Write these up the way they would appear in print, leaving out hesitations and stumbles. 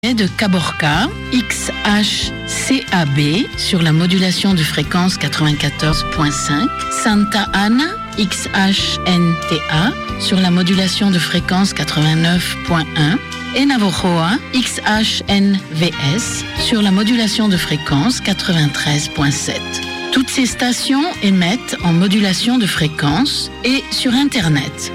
de Caborca, XHCAB sur la modulation de fréquence 94.5, Santa Ana, XHNTA sur la modulation de fréquence 89.1 et Navojoa, XHNVS sur la modulation de fréquence 93.7. Toutes ces stations émettent en modulation de fréquence et sur Internet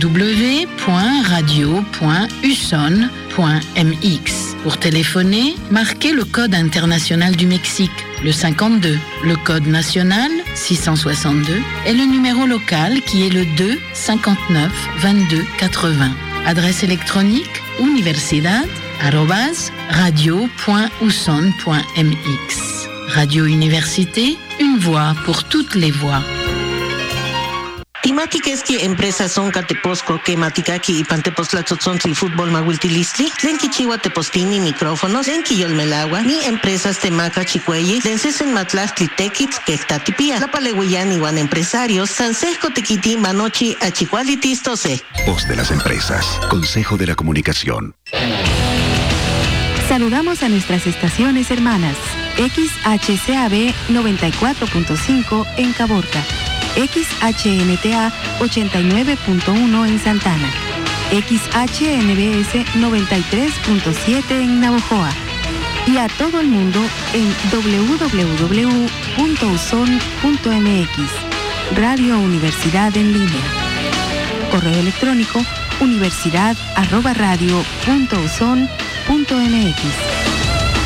www.radio.uson.mx. Pour téléphoner, marquez le code international du Mexique, le 52, le code national 662 et le numéro local qui est le 2 59 22 80. Adresse électronique universidad@radio.uson.mx. Radio Université, une voix pour toutes les voix. Timatiquesqui empresas son Cateposco, que Maticaki y Pantepoztlatzotzontli Fútbol Mahuiltilisli, Lenki Chihuahua Tepostini micrófonos, Lenki Yolmelagua, ni empresas Temaca Chicueyi, Lencesen Matlachtli Tequitz, Quectatipía, La Palehuillán iguan empresarios, Sansesco Tequiti Manochi Achicualitistose. Voz de las empresas, Consejo de la Comunicación. Saludamos a nuestras estaciones hermanas. XHCAB 94.5 en Caborca, XHNTA 89.1 en Santana, XHNBS 93.7 en Navojoa y a todo el mundo en www.uson.mx. Radio Universidad en línea. Correo electrónico universidad@radio.uson.mx.